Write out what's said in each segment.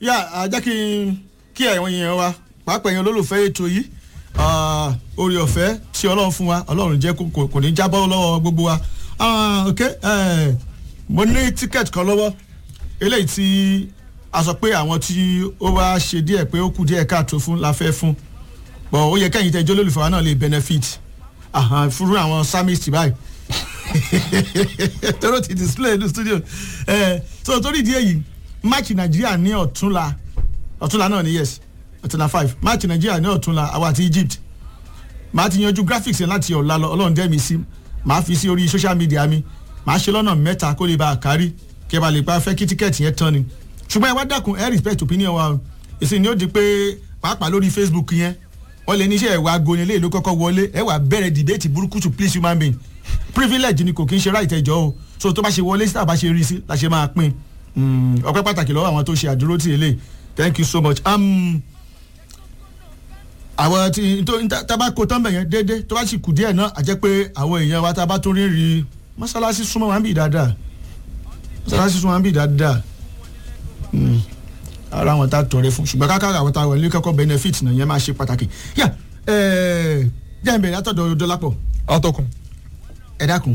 yà jẹ́ kí ẹ̀wọ̀n yẹn wa pàápàá yẹn olólùfẹ́ ètò yìí orí ọ̀fẹ́ tí ọlọ́run fún wa ọlọ́run jẹ́ kò ní jábọ́ lọ́wọ́ gbogbo wa mo ní tíkẹ́ẹ̀tì kan lọ́wọ́ eléyìí tí a sọ pé àwọn tí ó wá ṣe díẹ̀ pé ó kù díẹ̀ káàtó fún la fẹ́ fún bọ̀ ó yẹ kẹ́yìn tẹ́jọ́ olólùfẹ́ wa náà lè benefit fúru àwọn samist báyìí tẹ́rọ ti display ní studio so torí ìdí èyí máàcì nàìjíríà ní ọ̀túnla náà ní yes ọ̀túnla 5 máàcì nàìjíríà ní ọ̀túnla àwa àti Egypt màá ti yanjú graphics yẹn láti ọ̀la lọ ọlọ́run dẹ́ mi sí màá fi sí orí social media mi màá ṣe lọ́nà mẹ́ta kó lè bá a kárí kí ẹ bá lè pa fẹ́ kí tíkẹ́ẹ̀tì yẹn tán ni ṣùgbọ́n ẹ wá dákun ẹ respect opinion wa èsì ni ó di pé pàápàá lórí Facebook yẹn wọ́n lè níṣẹ́ ẹ̀wà agoni lè ló kọ́kọ́ wọlé ẹ wà bẹ̀rẹ̀ debate burúkú to please human being privilege ni kò kí n ṣe right ẹjọ́ o so tó bá ṣe wọlé sí tàbá ṣe rí sí la ṣe máa pín ọpẹ́ pàtàkì lọ́wọ́ àwọn tó ṣe àdúró tì eléyìí thank you so much àwọn tí tábà kó tán bẹ̀yẹn déédéé tó bá sì kù díẹ̀ náà àjẹ́ pé àwọn èèyàn wa tábà tó rí mọ́sálásí súnmọ́ wa ń bì dáadáa ara wọn ta tọrẹ fún ṣùgbọ́n kákàrà àwọn ta wọlé kọ́kọ́ benefit náà yẹn máa ṣe pàtàkì yà jẹ́ ìbẹ̀rẹ̀ látọ̀dọ̀ Dọ́lápọ̀. atọ́kùn. ẹ dákun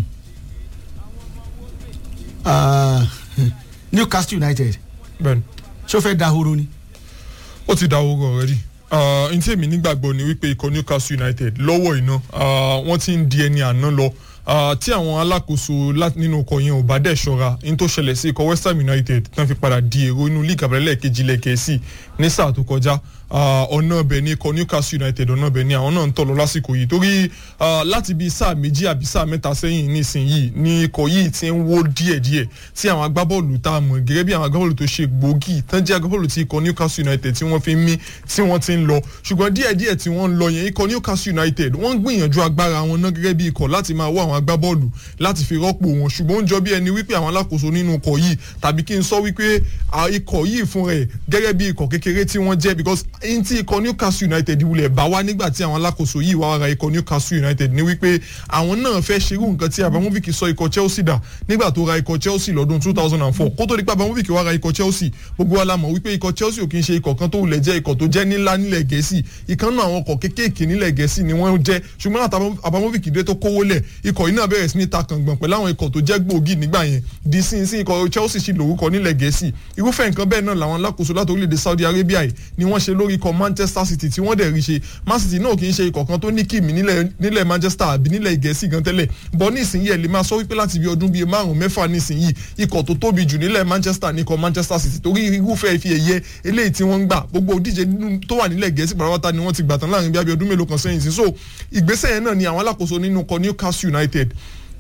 Newcastle United. bẹ́ẹ̀ni. ṣé ó fẹ́ dahoro ni. ó ti dahoro already. n tí èmi nígbàgbọ́ ni wípé ikọ̀ Newcastle United lọ́wọ́ iná wọ́n ti ń di ẹni àná lọ tí àwọn alákòóso nínú ọkọ̀ yẹn ò bá dẹ̀ ṣọ́ra ní tó ṣẹlẹ̀ sí ikọ̀ West Ham United tán fi padà di èrò inú league abẹ́rẹ́ lẹ́ẹ̀kejì lẹ́ẹ̀kẹ́sì ní sáà tó kọjá ọ̀nà ọbẹ̀ ní ikọ̀ Newcastle United ọ̀nà ọbẹ̀ ní àwọn náà ń tọ̀ lọ lásìkò yìí torí láti bíi sáà méjì àbí sáà mẹ́ta sẹ́yìn nísìnyìí ní ikọ̀ yìí ti ń wó díẹ̀díẹ̀ tí àwọn agbábọ́ọ̀lù tá a mọ̀ gẹ́gẹ́ bí àwọn agbábọ́ọ̀lù tó ṣe gbòógì tán jẹ́ agbábọ́ọ̀lù tí ikọ̀ Newcastle United tí wọ́n fi ń mí tí wọ́n ti ń lọ ṣùgbọ́n díẹ̀díẹ̀ tí wọ́n ń lọ yẹn ikọ̀ Newcastle United wọ́n ń gbìyànjú agbára wọn náà gẹ́gẹ́ bí ikọ̀ láti máa wá àwọn agbábọ́ọ̀lù láti fi rọ́pò wọn ṣùgbọ́n ó ń jọ bí ẹni wípé àwọn alákòóso nínú ikọ̀ yìí tàbí kí n sọ wípé ikọ̀ yìí fún rẹ̀ gẹ́gẹ́ bí ikọ̀ kékeré tí wọ́n jẹ́ because n tí ikọ̀ Newcastle United wulẹ̀ bá wá nígbà tí àwọn alákòóso yìí wá ra ikọ̀ Newcastle United ní wípé àwọn náà fẹ́ ṣerú nǹkan tí Abramovich sọ ikọ̀ Chelsea dà nígbà tó ra ikọ̀ Chelsea lọ́dún 2004 kó tó di pé Abramovich wá ra ikọ̀ Chelsea gbogbo wa la mọ̀ wípé ikọ̀ Chelsea ò kí ń ṣe ikọ̀ kan tó wulẹ̀ jẹ́ ikọ̀ tó jẹ́ nílá nílẹ̀ Gẹ̀ẹ́sì ìkànnà àwọn ọkọ̀ kéékèèké nílẹ̀ Gẹ̀ẹ́sì ni wọ́n jẹ́ ṣùgbọ́n àti Abramovich dé tó kówó lẹ̀ ikọ̀ yìí náà bẹ̀rẹ̀ sí ní ta kàngbọ̀n pẹ̀lú àwọn ikọ̀ tó jẹ́ gbòógì nígbà yẹn di sí ikọ̀ Chelsea sì lórúkọ nílẹ̀ Gẹ̀ẹ́sì irúfẹ́ nǹkan bẹ́ẹ̀ náà làwọn alákòóso láti orílẹ̀-èdè Saudi Arabia yìí ni wọ́n ṣe lórí ikọ̀ Manchester City tí wọ́n dẹ̀ rí ṣe Man City náà kì í ṣe ikọ̀ kan tó ní kìmí nílẹ̀ Manchester àbí nílẹ̀ Gẹ̀ẹ́sì gan tẹ́lẹ̀ bọ́ nísìnyí ẹ̀ lè máa sọ wípé láti bí ọdún bíi 5-6 nísìnyí ikọ̀ tó tóbi jù nílẹ̀ Manchester ní ikọ̀ Manchester City torí irúfẹ́ ife ẹ̀yẹ eléyìí tí wọ́n ń gbà gbogbo òdíje tó wà nílẹ̀ Gẹ̀ẹ́sì pàrọ̀wátá ni wọ́n ti gbà tán láàrin bí ọdún mélòó kan sẹ́yìn sí so ìgbésẹ̀ yẹn náà ni àwọn alákòóso nínú ikọ̀ Newcastle United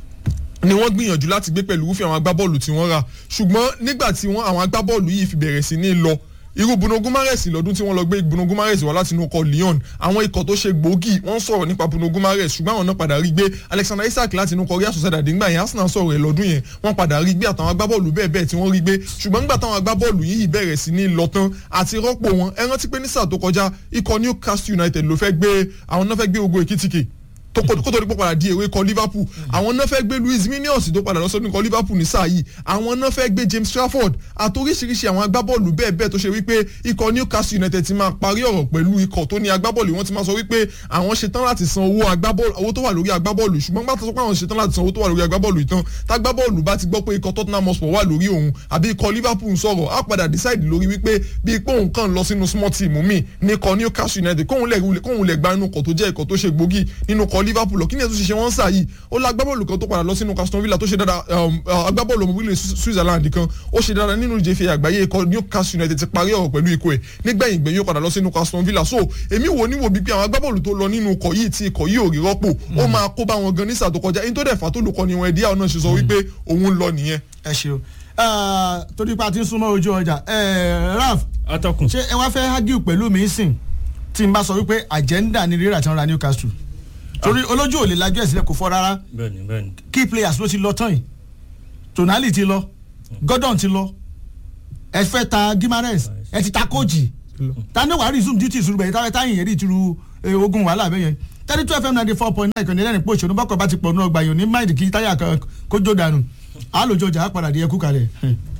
ni wọ́n gbìyànjú láti gbé pẹ̀lú irúfẹ́ àwọn agbábọ́ọ̀lù tí wọ́n rà ṣùgbọ́n nígbà tí àwọn agbábọ́ọ̀lù yìí fi bẹ̀rẹ̀ sí ní lọ irú Bruno Guimaraes lọ́dún tí wọ́n lọ gbé Bruno Guimaraes wá láti inú ọkọ̀ Lyon àwọn ikọ̀ tó ṣe gbòógì wọ́n sọ̀rọ̀ nípa Bruno Guimaraes ṣùgbọ́n àwọn náà padà rí gbé Alexander Isak láti inú ọkọ̀ Real Sociedad nígbà yẹn Arsenal sọ̀rọ̀ ẹ̀ lọ́dún yẹn wọ́n padà rí gbé àtàwọn agbábọ́ọ̀lù bẹ́ẹ̀ tí wọ́n rí gbé ṣùgbọ́n nígbà táwọn agbábọ́ọ̀lù yìí bẹ̀rẹ̀ sí ní lọ tán àti rọ́pò wọn ẹ rántí pé ní sáà tó kọjá ikọ̀ Newcastle United ló fẹ́ gbé àwọn náà fẹ́ gbé Ugo Ekitike kó tó di pọ̀ padà di ewé kọ Liverpool àwọn náà fẹ́ gbé Luis Minios tó padà lọ́sọ́dún kọ Liverpool ní sáà yìí àwọn náà fẹ́ gbé James Trafford àtoríṣiríṣi àwọn agbábọ́ọ̀lù bẹ́ẹ̀ tó ṣe wípé ikọ̀ Newcastle United ti máa parí ọ̀rọ̀ pẹ̀lú ikọ̀ tó ní agbábọ́ọ̀lù wọ́n ti máa sọ wípé àwọn ṣetán láti san owó tó wà lórí agbábọ́ọ̀lù ṣùgbọ́n gbà tó sọ pé àwọn ṣetán láti san owó tó wà lórí agbábọ́ọ̀lù ìtàn tágbábọ́ọ̀lù bá ti gbọ́ pé ikọ̀ Tottenham Hotspur wà lórí òun àbí ikọ̀ Liverpool ń sọ̀rọ̀ á padà decide lórí wípé bí ipò òun kàn lọ sínú small team mi ní ikọ̀ Newcastle United kóun lẹ̀ gba inú ikọ̀ tó jẹ́ ikọ̀ tó ṣe gbòógì nínú ikọ̀ Liverpool lọ kí ni ẹ̀ tó ṣe wọ́n sà yìí ó la agbábọ́ọ̀lù kan tó padà lọ sínú Aston Villa tó ṣe dáadáa agbábọ́ọ̀lù ọmọ wílé Switzerland kan ó ṣe dáadáa nínú ìjẹ́fẹ́ àgbáyé ikọ̀ Newcastle United ti parí ọ̀rọ̀ pẹ̀lú ikọ̀ ẹ̀ nígbẹ̀yìn gbẹ̀yìn ó padà lọ sínú Aston Villa so èmi wò níwò bíi pé àwọn agbábọ́ọ̀lù tó lọ nínú ikọ̀ yìí tí ikọ̀ yìí ò rí rọ́pò ó máa kó bá wọn gan nísà tó kọjá ẹni tó dẹ̀ fà tó lùkọ́ ni wọn ẹ̀dí àwọn náà ṣe sọ wípé òun lọ nìyẹn. ẹ ṣeun torí pa ti ń súnmọ́ ojú ọjà Ralph atọ́kùn ṣé ẹ wá fẹ́ hágìw pẹ̀lú mi sìn tí n bá sọ wípé agenda ni rírà tí wọ́n ra Newcastle torí olójú ò lè lajú ẹ̀ sílẹ̀ kò fọ́ rárá bẹ́ẹ̀ni key players ló ti lọ tán yìí Tonali ti lọ Gordon ti lọ ẹ fẹ́ ta Guimaraes ẹ ti ta Koji tani wàá resume duty ìṣòro bẹ̀yẹ táwọn táyìn yẹn rí ìtúrú ogun wàhálà bẹ́yẹn 32 FM 94.9 ìkànnì ẹlẹ́rìn pò ìṣòro bọ́kọ̀ bá ti pọ̀ nù ọgbà yòó ní máìdì kí táyà kó jó dànù àlòjọjà á padà di ẹkú kalẹ̀.